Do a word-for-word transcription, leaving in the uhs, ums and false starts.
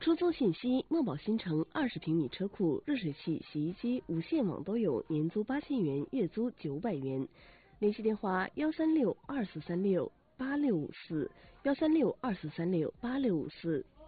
出租信息：墨宝新城二十平米车库，热水器、洗衣机、无线网都有，年租八千元，月租九百元。联系电话：幺三六二四三六八六五四，幺三六二四三六八六五四。